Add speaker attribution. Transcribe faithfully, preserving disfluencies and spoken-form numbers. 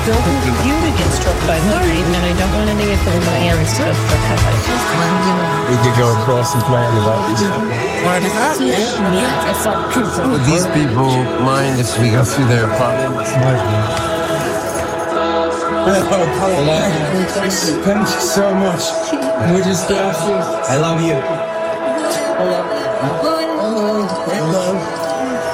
Speaker 1: don't want you to get struck by lightning, and I don't want to get hit by hands stuff because I just want you know.
Speaker 2: We could go across and play in the boat.
Speaker 1: Yeah, I thought
Speaker 3: Would these people mind if we go through their apartments?
Speaker 2: Thank you so much. We're just laughing.
Speaker 3: I love you.
Speaker 1: I love you.